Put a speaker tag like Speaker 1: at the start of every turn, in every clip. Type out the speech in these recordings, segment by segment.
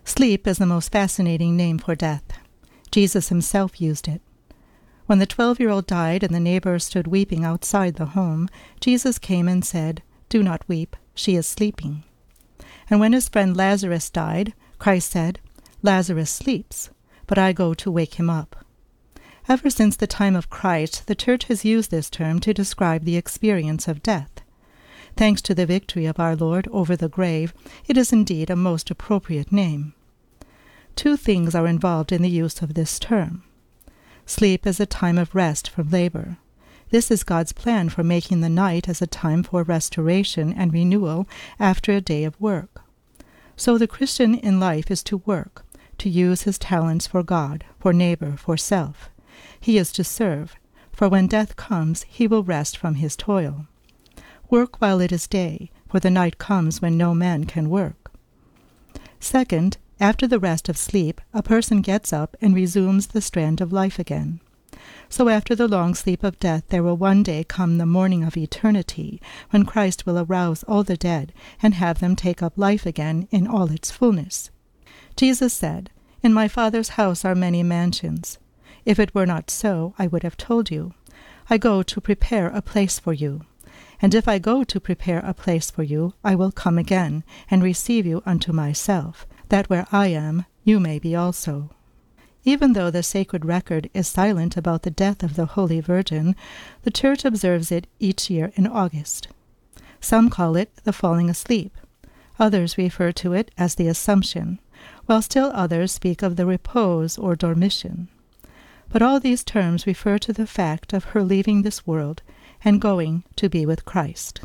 Speaker 1: Sleep is the most fascinating name for death. Jesus himself used it. When the 12-year-old died and the neighbors stood weeping outside the home, Jesus came and said, "Do not weep, she is sleeping." And when his friend Lazarus died, Christ said, "Lazarus sleeps, but I go to wake him up." Ever since the time of Christ, the Church has used this term to describe the experience of death. Thanks to the victory of our Lord over the grave, it is indeed a most appropriate name. Two things are involved in the use of this term. Sleep is a time of rest from labor. This is God's plan for making the night as a time for restoration and renewal after a day of work. So the Christian in life is to work, to use his talents for God, for neighbor, for self. He is to serve, for when death comes, he will rest from his toil. Work while it is day, for the night comes when no man can work. Second, after the rest of sleep, a person gets up and resumes the strand of life again. So after the long sleep of death, there will one day come the morning of eternity, when Christ will arouse all the dead and have them take up life again in all its fullness. Jesus said, "In my Father's house are many mansions. If it were not so, I would have told you. I go to prepare a place for you. And if I go to prepare a place for you, I will come again, and receive you unto myself, that where I am, you may be also." Even though the sacred record is silent about the death of the Holy Virgin, the Church observes it each year in August. Some call it the falling asleep. Others refer to it as the Assumption, while still others speak of the repose or dormition. But all these terms refer to the fact of her leaving this world and going to be with Christ.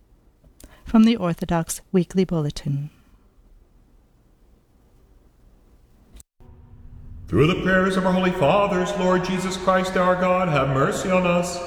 Speaker 1: From the Orthodox Weekly Bulletin.
Speaker 2: Through the prayers of our Holy Fathers, Lord Jesus Christ our God, have mercy on us.